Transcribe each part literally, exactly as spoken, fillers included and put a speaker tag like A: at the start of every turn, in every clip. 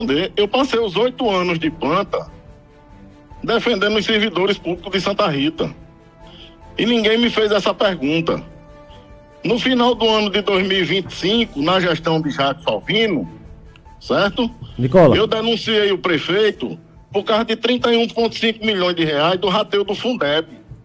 A: Eu passei os oito anos de planta defendendo os servidores públicos de Santa Rita. E ninguém me fez essa pergunta. No final do ano de dois mil e vinte e cinco, na gestão de Jacques Salvino, certo?
B: Nicola.
A: Eu denunciei o prefeito por causa de trinta e um vírgula cinco milhões de reais do rateio do Fundeb.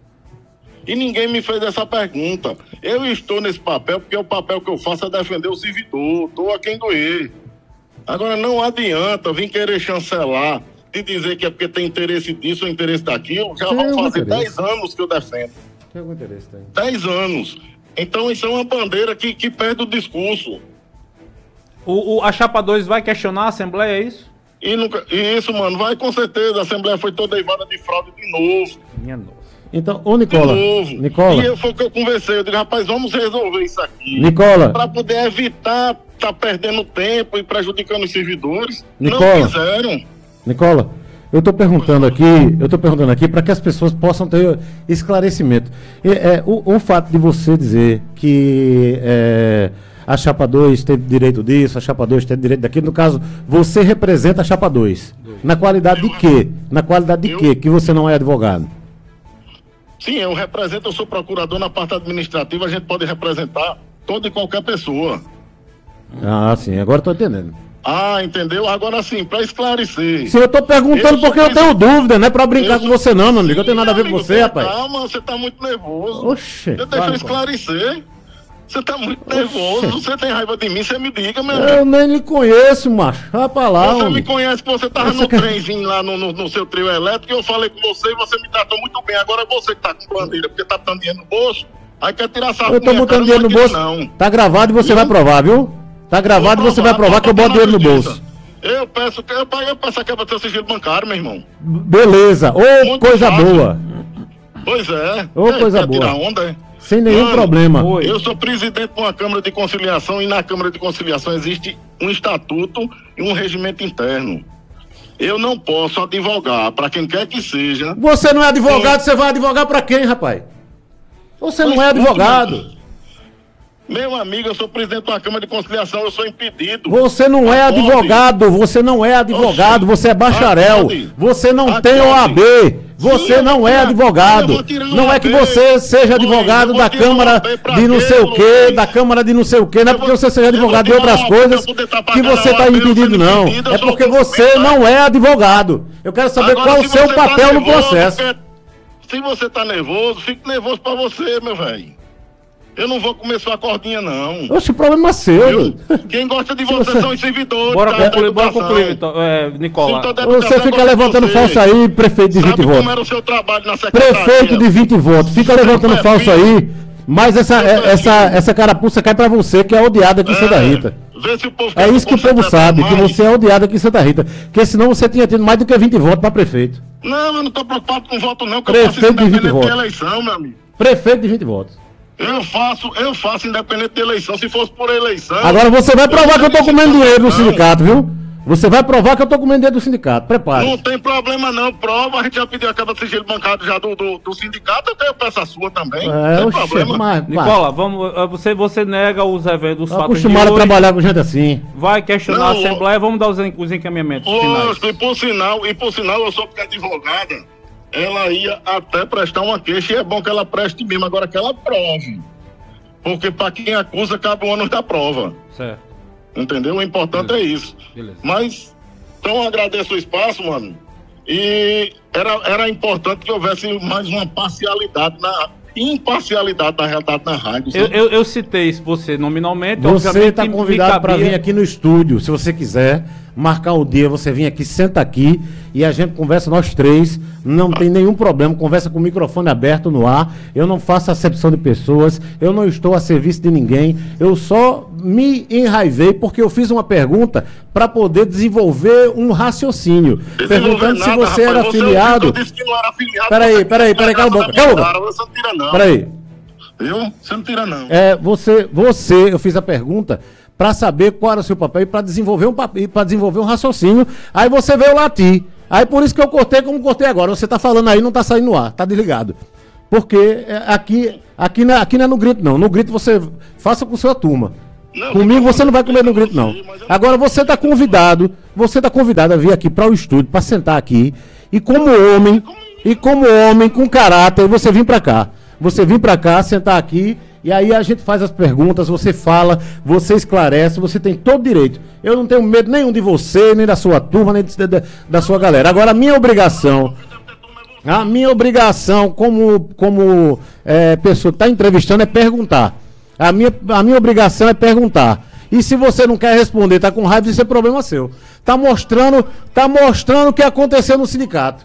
A: E ninguém me fez essa pergunta. Eu estou nesse papel porque o papel que eu faço é defender o servidor, estou a quem doer. Agora não adianta vir querer chancelar e dizer que é porque tem interesse disso ou interesse daquilo. Já
B: Tem
A: vão fazer
B: interesse.
A: dez anos que eu defendo.
B: Tem algum interesse, tem?
A: dez anos. Então isso é uma bandeira que, que perde o discurso.
C: O, o, a Chapa dois vai questionar a Assembleia, é isso?
A: E, nunca, e isso, mano, vai com certeza. A Assembleia foi toda eivada de fraude de novo.
C: Minha nossa.
B: Então, ô Nicola,
A: De novo.
B: Nicola,
A: E eu, foi o que eu conversei. Eu digo, rapaz, vamos resolver isso aqui.
B: Nicola,
A: Para poder evitar estar tá perdendo tempo e prejudicando os servidores.
B: Nicola.
A: Não quiseram.
B: Nicola, eu estou perguntando aqui, eu estou perguntando aqui para que as pessoas possam ter esclarecimento. E, é, o, o fato de você dizer que é, a Chapa dois teve direito disso, a Chapa dois teve direito daquilo, no caso, você representa a Chapa dois. Na qualidade de quê? Na qualidade de
A: Eu-
B: quê? Que você não é advogado?
A: Sim, eu represento, eu sou procurador na parte administrativa, a gente pode representar toda e qualquer pessoa.
B: Ah, sim, agora estou entendendo.
A: Ah, entendeu? Agora sim, para esclarecer.
B: Sim, eu estou perguntando
A: Eu sou
B: porque eu tenho
A: presi-
B: dúvida, não é para brincar
A: Eu
B: com
A: sou-
B: você não, meu amigo, eu tenho nada a ver com
A: Amigo,
B: você,
A: tenha
B: rapaz.
A: Calma, você tá muito nervoso.
B: Oxe.
A: Eu deixa
B: Claro,
A: eu esclarecer. Você tá muito nervoso, você tem raiva de mim, você me diga, meu
B: Eu
A: amigo.
B: nem lhe conheço, macho. Vai pra lá,
A: Você me
B: homem.
A: conhece que você tava
B: Você
A: no
B: quer-
A: trenzinho lá no, no, no seu trio elétrico e eu falei com você e você me tratou muito bem. Agora é você que tá com bandeira, porque tá botando dinheiro no bolso, aí quer tirar sarro
B: Eu
A: com
B: tô
A: minha
B: botando
A: cara,
B: dinheiro no
A: não
B: bolso.
A: quero, não.
B: Tá gravado e você
A: Viu?
B: vai provar, viu? Tá gravado e
A: Vou
B: você vai provar que eu boto
A: tá
B: dinheiro no
A: na justiça.
B: bolso.
A: Eu peço, eu, eu peço a quebra do seu sigilo bancário, meu irmão.
B: Beleza. Ô,
A: Muito
B: coisa
A: fácil.
B: boa.
A: Pois é.
B: Ô,
A: É,
B: coisa
A: quer
B: boa.
A: tirar onda, é?
B: Sem nenhum
A: Mano,
B: problema.
C: Oi.
A: Eu sou presidente de uma Câmara de Conciliação e na Câmara de Conciliação existe um estatuto e um regimento interno. Eu não posso advogar para quem quer que seja.
B: Você não é advogado, você vai advogar pra quem, rapaz? Você não é advogado.
A: Meu amigo, eu sou presidente de uma Câmara de Conciliação, eu sou impedido.
B: Você não é
A: Acorde.
B: advogado, você não é advogado,
A: Oxe.
B: você é bacharel.
A: Acorde.
B: Você não
A: Acorde.
B: tem O A B. Você
A: Sim, eu
B: não
A: vou
B: é
A: tirar- eu
B: advogado.
A: vou tirar o
B: Não é que
A: O A B.
B: você seja
A: Oi,
B: advogado
A: eu vou
B: da
A: tirar o
B: Câmara
A: O A B pra
B: de não
A: quê,
B: sei o quê,
A: Luiz?
B: da Câmara de não sei o quê. Não é
A: Eu
B: porque
A: vou-
B: você seja
A: eu vou
B: advogado de
A: tirar
B: outras
A: o A B
B: coisas
A: pra poder tá
B: que
A: pagando
B: você
A: a
B: está
A: O A B,
B: impedido,
A: você
B: não.
A: impedido, eu
B: É
A: sou
B: porque
A: o
B: você
A: governo.
B: não é advogado. Eu quero saber
A: Agora,
B: qual o
A: se
B: seu
A: você
B: papel
A: tá
B: no
A: nervoso,
B: processo.
A: porque- Se você tá nervoso, fique nervoso pra você, meu velho. Eu não vou comer sua cordinha, não.
B: Oxe, o problema é seu.
A: Viu? Quem gosta de você,
B: você-
A: são os servidores.
C: Bora
A: da- da
C: concluir, bora
A: educação.
C: concluir, então, é, Nicola.
A: Servidor da
B: Você
A: educação
B: fica
A: gosta de
B: levantando
A: você.
B: falso aí, prefeito de vinte
A: Sabe como
B: votos.
A: era o seu trabalho na secretaria?
B: Prefeito de vinte votos. Fica levantando
A: é
B: falso
A: filho.
B: aí, mas essa,
A: Seu é
B: essa,
A: filho.
B: essa carapuça cai pra você, que é odiado aqui em Santa Rita.
A: Vê se o povo
B: É
A: quer
B: isso que o
A: você
B: povo
A: tratar
B: sabe, que
A: mais.
B: você é odiado aqui em Santa Rita. Porque senão você tinha tido mais do que vinte votos pra prefeito.
A: Não, eu não tô preocupado com voto, não, que eu
B: Prefeito
A: faço isso
B: de vinte
A: independente de
B: votos.
A: eleição, meu amigo.
B: Prefeito de vinte votos.
A: Eu faço, eu faço independente de eleição. Se fosse por eleição.
B: Agora você vai provar que eu tô comendo dinheiro do
A: Não.
B: sindicato, viu? Você vai provar que eu tô comendo dinheiro do sindicato.
A: Não
B: Prepare.
A: tem problema não, prova, a gente já pediu a quebra de sigilo bancário já do, do, do sindicato, eu peço a sua também,
B: É,
A: não tem
B: oxe,
A: problema.
B: mas,
C: Nicola, vamos, eh, você, você nega os eventos, os
B: tô
C: fatos de
B: acostumado a
C: hoje,
B: trabalhar com gente assim.
C: vai questionar
A: Não,
C: a Assembleia, vamos dar os, en- os encaminhamentos finais.
A: Poxa, e por sinal, e por sinal, eu sou porque advogada, ela ia até prestar uma queixa, e é bom que ela preste mesmo, agora que ela prove, porque para quem acusa, cabe o ônus da prova,
C: Certo,
A: entendeu? O importante é isso.
C: beleza.
A: Mas, então eu agradeço o espaço, mano. E era, era importante que houvesse mais uma parcialidade, na imparcialidade na realidade na rádio.
C: Eu,
A: sabe?
C: eu, eu citei você nominalmente,
B: Você
C: obviamente
B: está
C: me
B: convidado para
C: cabia-
B: vir aqui no estúdio, se você quiser marcar o dia, você vem aqui, senta aqui e a gente conversa nós três, não tem nenhum problema, conversa com o microfone aberto no ar, eu não faço acepção de pessoas, eu não estou a serviço de ninguém, eu só me enraivei porque eu fiz uma pergunta para poder desenvolver um raciocínio, perguntando se você era afiliado.
A: Você disse que não era afiliado.
B: Peraí,
A: você
B: peraí,
A: quis
B: peraí,
A: pegar
B: cala a boca,
A: essa minha
B: cala a
A: cara, Você não tira não.
B: Peraí.
A: Viu? Você não tira não.
B: É, você, você, eu fiz a pergunta para saber qual era o seu papel e para desenvolver um papel, para desenvolver um raciocínio. Aí você veio latir. Aí por isso que eu cortei como cortei agora. Você tá falando aí, não tá saindo no ar, tá desligado. Porque é, aqui, aqui, não é, aqui não é no grito, não. No grito você faça com sua turma.
A: Não,
B: Comigo
A: eu
B: você não vai comer no grito, não.
A: sei, mas eu-
B: Agora você tá convidado, Você está convidado a vir aqui para o estúdio, para sentar aqui, e como homem, e como homem com caráter, você vir para cá. Você vir para cá, sentar aqui, e aí a gente faz as perguntas, você fala, você esclarece, você tem todo direito. Eu não tenho medo nenhum de você, nem da sua turma, nem de, de, da sua galera. Agora, a minha obrigação, a minha obrigação como, como é, pessoa que está entrevistando é perguntar. A minha, a minha obrigação é perguntar. E se você não quer responder, tá com raiva, isso é problema seu. Tá mostrando, tá mostrando o que aconteceu no sindicato.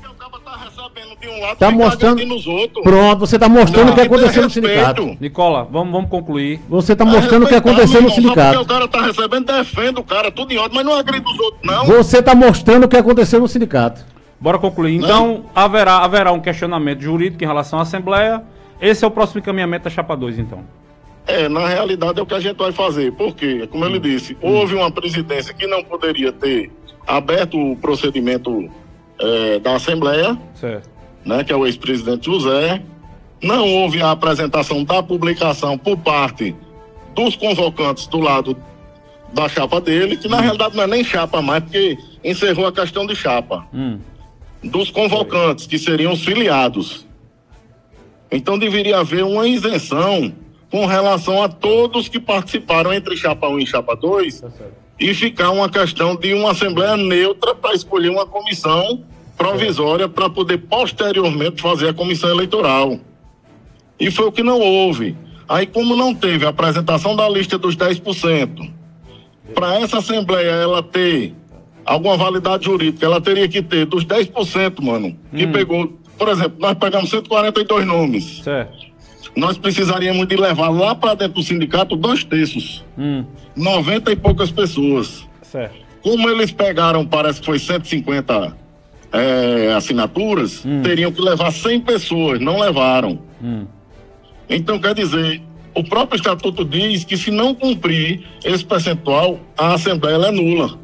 B: Tá mostrando. Pronto, você tá mostrando o que aconteceu no sindicato.
C: Nicola, vamos, vamos concluir.
B: Você tá mostrando o que aconteceu no sindicato.
A: Porque o cara tá recebendo, defende o cara, tudo em ordem, mas não agride os outros, não.
B: Você tá mostrando o que aconteceu no sindicato.
C: Bora concluir. Então, haverá, haverá um questionamento jurídico em relação à Assembleia. Esse é o próximo encaminhamento da Chapa dois, então.
A: É, na realidade é o que a gente vai fazer. Por quê? Como ele disse, houve uma presidência que não poderia ter aberto o procedimento é, da Assembleia,
C: certo,
A: né, que é o ex-presidente José. Não houve a apresentação da publicação por parte dos convocantes do lado da chapa dele, que na realidade não é nem chapa mais, porque encerrou a questão de chapa.
C: Hum.
A: Dos convocantes, que seriam os filiados. Então deveria haver uma isenção com relação a todos que participaram entre chapa um e chapa dois, tá, e ficar uma questão de uma assembleia neutra para escolher uma comissão provisória para poder posteriormente fazer a comissão eleitoral. E foi o que não houve. Aí, como não teve a apresentação da lista dos dez por cento, para essa assembleia ela ter alguma validade jurídica, ela teria que ter dos dez por cento, mano, que hum. pegou, por exemplo, nós pegamos cento e quarenta e dois nomes.
C: Certo.
A: Nós precisaríamos de levar lá para dentro do sindicato dois terços.
C: Hum.
A: noventa e poucas pessoas.
C: Certo.
A: Como eles pegaram, parece que foi cento e cinquenta é, assinaturas, hum. teriam que levar cem pessoas, não levaram.
C: Hum.
A: Então, quer dizer, o próprio estatuto diz que se não cumprir esse percentual, a Assembleia ela é nula.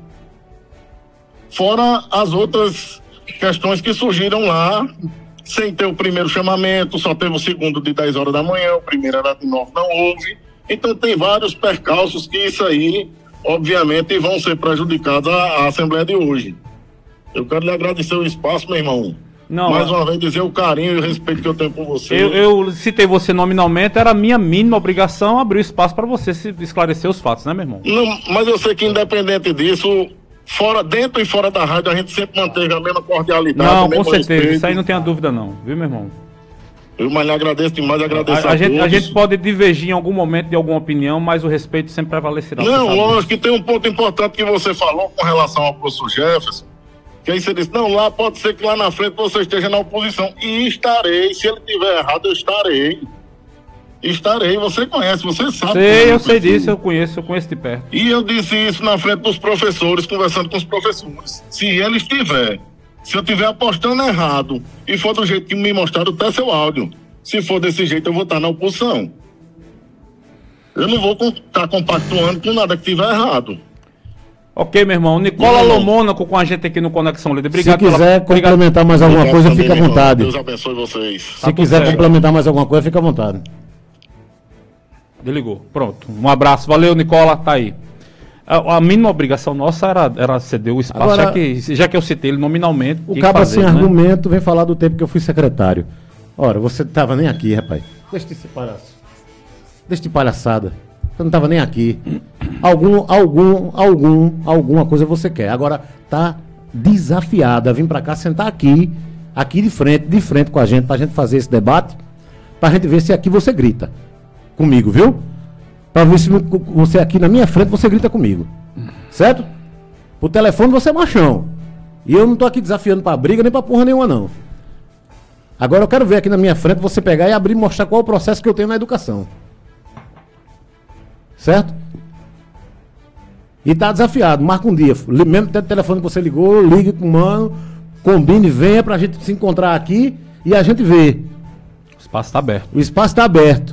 A: Fora as outras questões que surgiram lá, sem ter o primeiro chamamento, só teve o segundo de dez horas da manhã, o primeiro era de nove, não houve. Então tem vários percalços que isso aí, obviamente, vão ser prejudicados à, à Assembleia de hoje. Eu quero lhe agradecer o espaço, meu irmão.
C: Não,
A: mais uma vez dizer o carinho e o respeito que eu tenho por você.
C: Eu, eu citei você nominalmente, era a minha mínima obrigação abrir espaço para você se esclarecer os fatos, né, meu irmão?
A: Não, mas eu sei que independente disso, fora, dentro e fora da rádio, a gente sempre manteve a mesma cordialidade.
C: Não, com certeza, respeito. Isso aí não tenha dúvida não, viu, meu irmão?
A: Eu mais lhe agradeço demais, agradeço
C: a, a,
A: a
C: gente,
A: todos.
C: A gente pode divergir em algum momento de alguma opinião, mas o respeito sempre prevalecerá.
A: Não, lógico que tem um ponto importante que você falou com relação ao professor Jefferson, que aí você disse, não, lá pode ser que lá na frente você esteja na oposição. E estarei, se ele estiver errado, eu estarei. Estarei, você conhece, você sabe.
C: Sei, eu sei disso, eu conheço, eu conheço de perto.
A: E eu disse isso na frente dos professores, conversando com os professores. Se ele estiver, se eu estiver apostando errado, e for do jeito que me mostraram, até seu áudio. Se for desse jeito, eu vou estar na oposição. Eu não vou estar compactuando com nada que estiver errado.
C: Ok, meu irmão. Nicola Lomônaco com a gente aqui no Conexão Líder. Obrigado.
B: Se quiser pela... complementar mais alguma
A: Obrigado
B: coisa,
A: também,
B: fica à vontade.
A: Deus abençoe vocês.
B: Se
C: tá
B: quiser certo. complementar mais alguma coisa, fica à vontade.
C: Desligou. Pronto. Um abraço. Valeu, Nicola. Tá aí. A, a mínima obrigação nossa era, era ceder o espaço, Agora, já, que, já que eu citei ele nominalmente.
B: O cabo sem né? argumento vem falar do tempo que eu fui secretário. Ora, você não estava nem aqui, rapaz. Deixa de palhaço. Deixa de palhaçada. Você não estava nem aqui. Algum, algum, algum, alguma coisa você quer. Agora, tá desafiada a vir para cá, sentar aqui, aqui de frente, de frente com a gente, pra gente fazer esse debate, pra gente ver se aqui você grita comigo, viu? Pra ver se você aqui na minha frente, você grita comigo. Certo? Por telefone você é machão. E eu não tô aqui desafiando pra briga, nem pra porra nenhuma, não. Agora eu quero ver aqui na minha frente você pegar e abrir e mostrar qual é o processo que eu tenho na educação. Certo? E tá desafiado, marca um dia. Mesmo tendo o telefone que você ligou, ligue com o mano, combine, venha pra gente se encontrar aqui e a gente vê.
C: O espaço tá aberto.
B: O espaço tá aberto.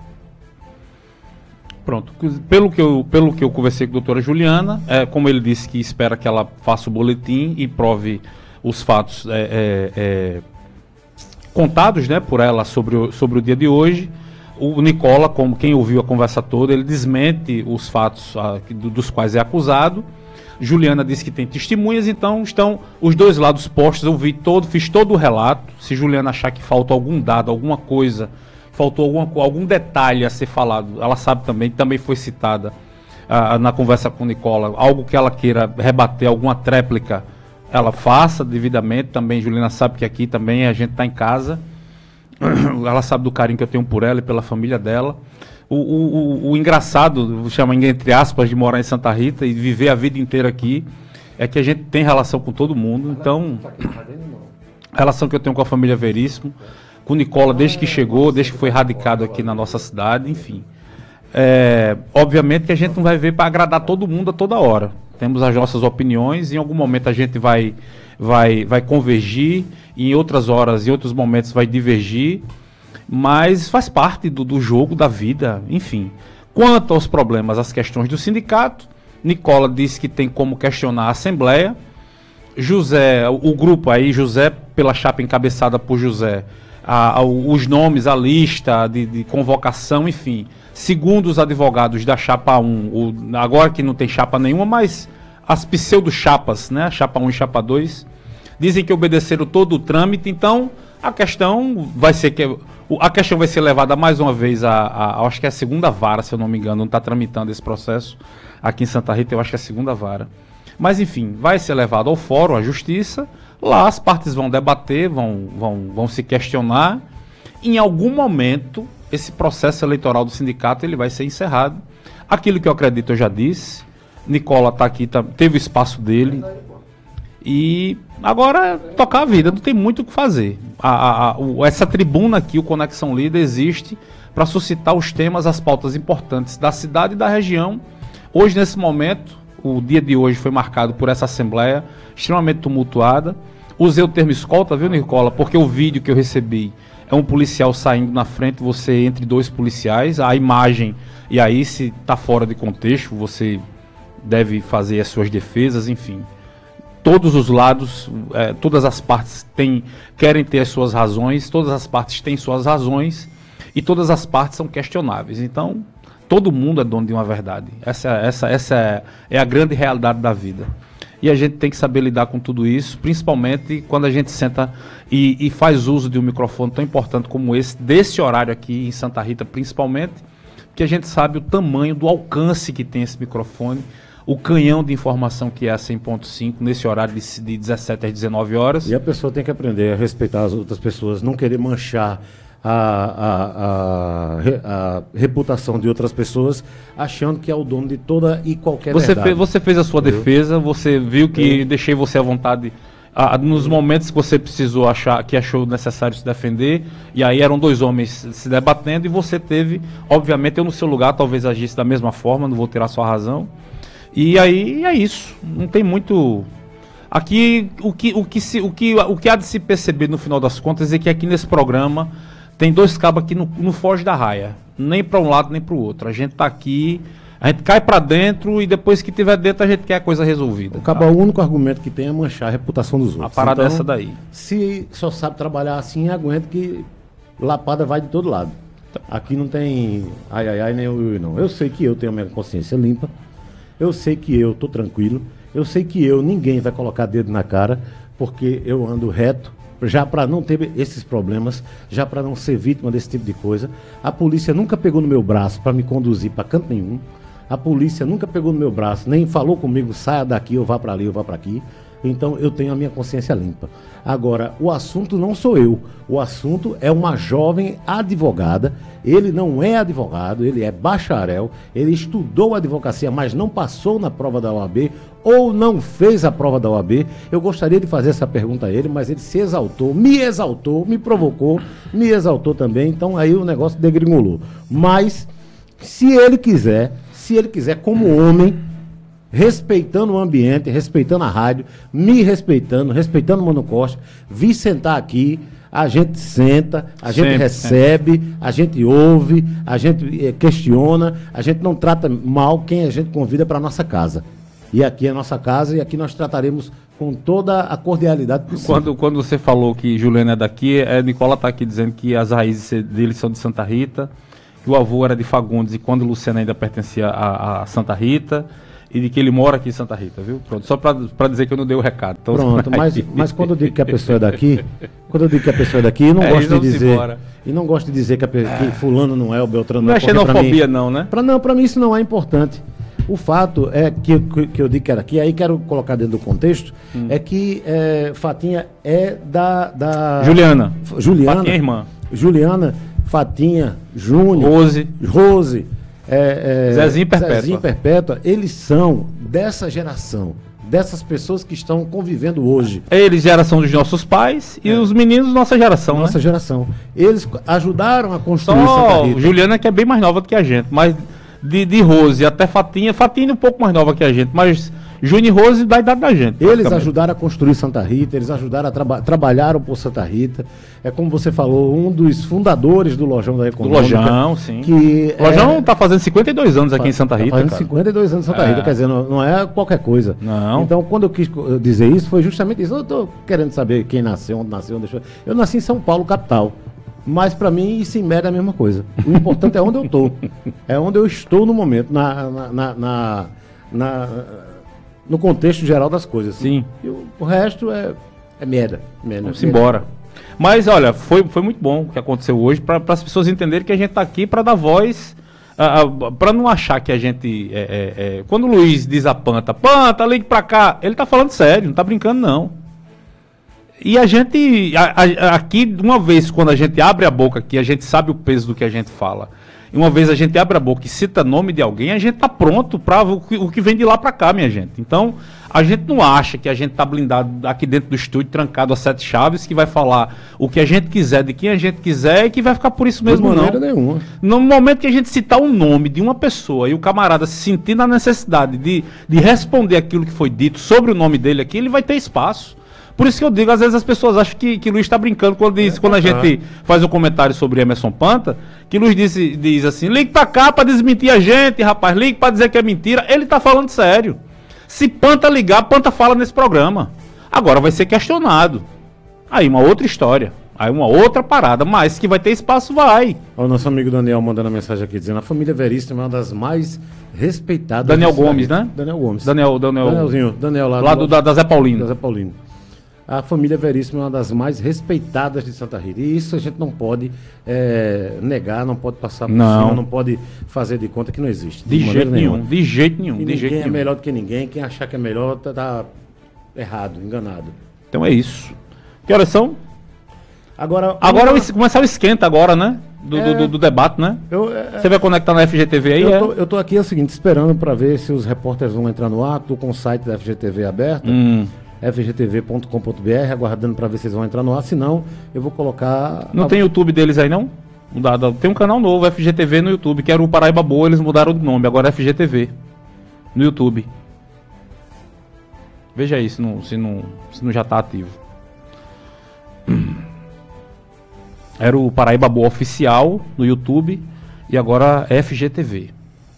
C: Pronto. Pelo que eu, pelo que eu conversei com a doutora Juliana, é, como ele disse que espera que ela faça o boletim e prove os fatos é, é, é, contados, né, por ela sobre o, sobre o dia de hoje. O Nicola, como quem ouviu a conversa toda, ele desmente os fatos a, dos quais é acusado. Juliana disse que tem testemunhas, então estão os dois lados postos. Eu vi todo, fiz todo o relato. Se Juliana achar que falta algum dado, alguma coisa, faltou alguma, algum detalhe a ser falado, ela sabe também, também foi citada ah, na conversa com Nicola, algo que ela queira rebater, alguma tréplica, ela faça devidamente. Também Juliana sabe que aqui também a gente está em casa. Ela sabe do carinho que eu tenho por ela e pela família dela. O, o, o, o engraçado, chama entre aspas, de morar em Santa Rita e viver a vida inteira aqui, é que a gente tem relação com todo mundo. Então, a relação que eu tenho com a família Veríssimo, com o Nicola desde que chegou, desde que foi radicado aqui na nossa cidade, enfim. É, obviamente que a gente não vai ver para agradar todo mundo a toda hora. Temos as nossas opiniões, em algum momento a gente vai, vai, vai convergir, em outras horas, em outros momentos vai divergir, mas faz parte do, do jogo, da vida, enfim. Quanto aos problemas, as questões do sindicato, Nicola disse que tem como questionar a Assembleia. José, o, o grupo aí, José, pela chapa encabeçada por José, a, a, os nomes, a lista de, de convocação, enfim. Segundo os advogados da chapa um, o, agora que não tem chapa nenhuma, mas as pseudo-chapas, né, chapa um e chapa dois, dizem que obedeceram todo o trâmite, então a questão vai ser que a questão vai ser levada mais uma vez a, a, a acho que é a segunda vara, se eu não me engano, não está tramitando esse processo aqui em Santa Rita, eu acho que é a segunda vara. Mas enfim, vai ser levado ao fórum, à justiça, lá as partes vão debater, vão, vão, vão se questionar, em algum momento esse processo eleitoral do sindicato ele vai ser encerrado. Aquilo que eu acredito eu já disse, Nicola está aqui, tá, teve o espaço dele, e agora tocar a vida, não tem muito o que fazer. A, a, a, o, essa tribuna aqui, o Conexão Líder, existe para suscitar os temas, as pautas importantes da cidade e da região. Hoje, nesse momento, o dia de hoje foi marcado por essa assembleia extremamente tumultuada. Usei o termo escolta, viu, Nicola? Porque o vídeo que eu recebi é um policial saindo na frente, você entre dois policiais, a imagem, e aí se está fora de contexto, você deve fazer as suas defesas, enfim. Todos os lados, é, todas as partes têm, querem ter as suas razões, todas as partes têm suas razões e todas as partes são questionáveis. Então, todo mundo é dono de uma verdade. Essa, essa, essa é, é a grande realidade da vida. E a gente tem que saber lidar com tudo isso, principalmente quando a gente senta e, e faz uso de um microfone tão importante como esse, desse horário aqui em Santa Rita principalmente, que a gente sabe o tamanho do alcance que tem esse microfone, o canhão de informação que é a cem ponto cinco, nesse horário de, de dezessete às dezenove horas.
B: E a pessoa tem que aprender a respeitar as outras pessoas, não querer manchar a, a, a, a reputação de outras pessoas, achando que é o dono de toda e qualquer
C: você
B: verdade.
C: Fez, você fez a sua Entendeu? defesa, você viu que Eu... deixei você à vontade ah, nos momentos que você precisou achar, que achou necessário se defender, e aí eram dois homens se debatendo, e você teve, obviamente, eu no seu lugar talvez agisse da mesma forma, não vou tirar sua razão. E aí é isso, não tem muito... Aqui, o que, o, que se, o, que, o que há de se perceber no final das contas é que aqui nesse programa tem dois cabos que não, não foge da raia, nem para um lado nem para o outro. A gente tá aqui, a gente cai para dentro e depois que tiver dentro a gente quer a coisa resolvida.
B: O cabo, tá? O único argumento que tem é manchar a reputação dos outros.
C: A parada
B: então,
C: é essa daí.
B: Se só sabe trabalhar assim, aguenta que lapada vai de todo lado. Aqui não tem ai, ai, ai, nem ui, ui, não. Eu sei que eu tenho a minha consciência limpa. Eu sei que eu tô tranquilo, eu sei que eu, ninguém vai colocar dedo na cara, porque eu ando reto, já para não ter esses problemas, já para não ser vítima desse tipo de coisa. A polícia nunca pegou no meu braço para me conduzir para canto nenhum. A polícia nunca pegou no meu braço, nem falou comigo, saia daqui, eu vá para ali, eu vá para aqui. Então eu tenho a minha consciência limpa. Agora, o assunto não sou eu, o assunto é uma jovem advogada. Ele não é advogado, ele é bacharel, ele estudou advocacia, mas não passou na prova da O A B ou não fez a prova da O A B. Eu gostaria de fazer essa pergunta a ele, mas ele se exaltou, me exaltou, me provocou, me exaltou também, então aí o negócio degringolou. Mas, se ele quiser, se ele quiser como homem, respeitando o ambiente, respeitando a rádio, me respeitando, respeitando o Mano Costa, vir sentar aqui, a gente senta, a gente sempre, recebe, sempre. a gente ouve, a gente eh, questiona, a gente não trata mal quem a gente convida para a nossa casa. E aqui é a nossa casa e aqui nós trataremos com toda a cordialidade possível.
C: Quando, quando você falou que Juliana é daqui, é, Nicola está aqui dizendo que as raízes dele são de Santa Rita, que o avô era de Fagundes e quando Luciana ainda pertencia a, a Santa Rita. e de que ele mora aqui em Santa Rita, viu? Pronto, só para dizer que eu não dei o recado. Então,
B: Pronto, mas, mas quando eu digo que a pessoa é daqui, quando eu digo que a pessoa é daqui, eu não
C: É,
B: gosto
C: eles
B: de
C: vão-se
B: dizer,
C: embora.
B: e não gosto de dizer que, a, pe- que fulano não é, o Beltrano
C: não
B: não
C: é
B: é. porque pra
C: xenofobia
B: mim-
C: não, né?
B: Pra, não, para mim isso não é importante. O fato é que, que, que eu digo que era aqui, aí quero colocar dentro do contexto,
C: Hum.
B: é que é, Fatinha é da, da...
C: Juliana.
B: F- Juliana.
C: Fatinha é irmã.
B: Juliana, Fatinha, Júnior,
C: Rose.
B: Rose, é, é,
C: Zezinho Perpétua.
B: Zezinho Perpétua, eles são dessa geração, dessas pessoas que estão convivendo hoje.
C: Eles, geração dos nossos pais, e os meninos, nossa geração,
B: Nossa
C: né?
B: geração. Eles ajudaram a construir Santa
C: Só
B: Rita.
C: Juliana, que é bem mais nova do que a gente, mas de, de Rose até Fatinha, Fatinha é um pouco mais nova que a gente, mas Júnior e Rose da idade da gente.
B: Eles
C: praticamente.
B: ajudaram a construir Santa Rita, eles ajudaram a trabalhar, trabalharam por Santa Rita. É como você falou, um dos fundadores do Lojão da
C: Do
B: Econômica.
C: Lojão, sim.
B: Que
C: O Lojão
B: é,
C: tá fazendo cinquenta e dois anos aqui em Santa
B: tá
C: Rita,
B: fazendo
C: cara.
B: cinquenta e dois anos em Santa
C: É.
B: Rita, quer dizer, não, não é qualquer coisa.
C: Não.
B: Então, quando eu quis co- dizer isso, foi justamente isso. Eu tô querendo saber quem nasceu, onde nasceu, onde deixou. Eu nasci em São Paulo, capital. Mas para mim isso em média é a mesma coisa. O importante é onde eu estou. É onde eu estou no momento, na, na, na, na- na- no contexto geral das coisas.
C: Sim.
B: E o, o resto é, é merda. merda
C: Vamos
B: merda.
C: embora. Mas olha, foi, foi muito bom o que aconteceu hoje, para as pessoas entenderem que a gente tá aqui para dar voz, para não achar que a gente. É, é, é, quando o Luiz diz a Panta, Panta, ligue para cá, ele tá falando sério, não tá brincando não. E a gente, a- a- aqui, uma vez, quando a gente abre a boca aqui, a gente sabe o peso do que a gente fala. E uma vez a gente abre a boca e cita nome de alguém, a gente tá pronto para o que, o que vem de lá para cá, minha gente. Então, a gente não acha que a gente tá blindado aqui dentro do estúdio, trancado a sete chaves, que vai falar o que a gente quiser, de quem a gente quiser, e que vai ficar por isso
B: De
C: mesmo,
B: maneira
C: não.
B: nenhuma.
C: No momento que a gente citar o nome de uma pessoa e o camarada se sentir na necessidade de, de responder aquilo que foi dito sobre o nome dele aqui, ele vai ter espaço. Por isso que eu digo, às vezes as pessoas acham que, que Luiz está brincando quando, diz, quando a gente faz um comentário sobre Emerson Panta, que Luiz diz, diz assim, ligue pra cá pra desmentir a gente, rapaz, ligue pra dizer que é mentira. Ele tá falando sério. Se Panta ligar, Panta fala nesse programa. Agora vai ser questionado. Aí uma outra história. Aí uma outra parada, mas que vai ter espaço, vai.
B: Ó, o nosso amigo Daniel mandando a mensagem aqui dizendo: a família Veríssima é uma das mais respeitadas.
C: Daniel
B: do Ceará.
C: Gomes, né?
B: Daniel Gomes.
C: Daniel, Daniel,
B: Danielzinho, Daniel lá,
C: lá do, da, da Zé Paulino.
B: da Zé Paulino. A família Veríssima é uma das mais respeitadas de Santa Rita. E isso a gente não pode é, negar, não pode passar por
C: Não.
B: cima, não pode fazer de conta que não existe.
C: De
B: maneira
C: jeito nenhum,
B: nenhuma.
C: de jeito nenhum,
B: E
C: de
B: ninguém
C: jeito
B: é
C: nenhum.
B: melhor do que ninguém. Quem achar que é melhor tá, tá errado, enganado.
C: Então é isso. Que horas são?
B: Agora,
C: Agora
B: uma-
C: o es- começar o esquenta agora, né? Do,
B: É.
C: do, do- do debate, né?
B: eu, é,
C: Você vai conectar na F G T V aí,
B: eu,
C: é?
B: tô, eu tô aqui é o seguinte, esperando para ver se os repórteres vão entrar no ar. Tô com o site da F G T V aberto.
C: Hum.
B: f g t v ponto com ponto b r, aguardando para ver se eles vão entrar no ar, senão eu vou colocar...
C: Não
B: a-
C: tem YouTube deles aí, não? Mudado- Tem um canal novo, F G T V no YouTube, que era o Paraíba Boa, eles mudaram de nome, agora é F G T V no YouTube. Veja aí se não, se não, se não já tá ativo. Era o Paraíba Boa Oficial no YouTube e agora é F G T V.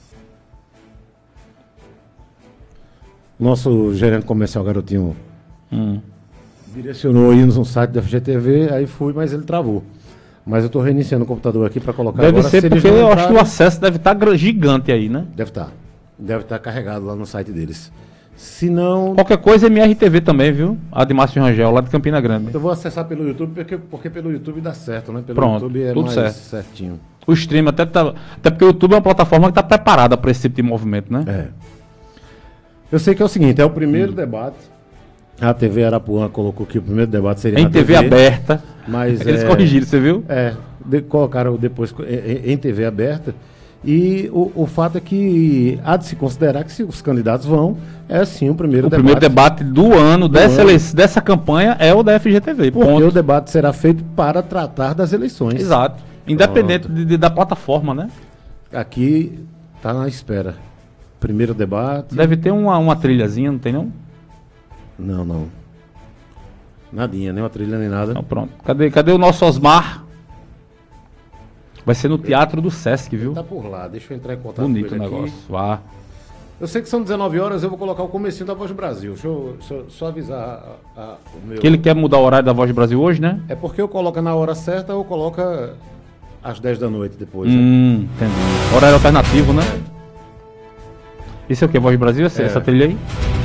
B: Nosso gerente comercial, garotinho,
C: Hum.
B: direcionou aí no site da F G T V, aí fui, mas ele travou. Mas eu tô reiniciando o computador aqui para colocar
C: Deve
B: agora.
C: ser
B: Se eles
C: porque
B: não
C: eu acho que o
B: entrarem-
C: acesso deve estar gigante aí, né?
B: Deve estar. Deve estar carregado lá no site deles. Se não,
C: Qualquer coisa M R T V também, viu? A de Márcio Rangel, lá de Campina Grande.
B: eu vou acessar pelo YouTube, porque, porque pelo YouTube dá certo, né? Pelo
C: Pronto,
B: YouTube é
C: tudo
B: mais
C: certo.
B: certinho.
C: O stream até tá, até porque o YouTube é uma plataforma que está preparada para esse tipo de movimento, né?
B: É. Eu sei que é o seguinte, é o primeiro debate. A T V Arapuã colocou que o primeiro debate seria
C: Em
B: na
C: T V aberta.
B: Mas
C: Eles
B: é,
C: corrigiram, você viu?
B: É, de- colocaram depois co- em, em T V aberta. E o, o fato é que há de se considerar que se os candidatos vão, é sim o primeiro
C: O
B: debate.
C: primeiro debate do ano, dessa,
B: ano.
C: eleição- dessa campanha, é o da F G T V.
B: Porque
C: Ponto.
B: o debate será feito para tratar das eleições.
C: Exato. Independente de- de- da plataforma, né?
B: Aqui está na espera. Primeiro debate.
C: Deve ter uma, uma trilhazinha, não tem não?
B: Não, não. Nadinha, nem uma trilha nem nada.
C: Então pronto. Cadê, cadê o nosso Osmar? Vai ser no Teatro do Sesc, viu?
B: Tá por lá, deixa eu entrar em contato
C: Bonito
B: com
C: o
B: ele aqui.
C: negócio. Vá.
B: Eu sei que são dezenove horas, eu vou colocar o comecinho da Voz do Brasil. Deixa eu, deixa eu só avisar a- a- o meu...
C: Que ele quer mudar o horário da Voz do Brasil hoje, né?
B: É porque eu coloco na hora certa ou coloca às dez da noite depois. né?
C: Hum, entendi. Horário alternativo, né? Isso é o que? Voz do Brasil? Essa,
D: É.
C: essa trilha aí?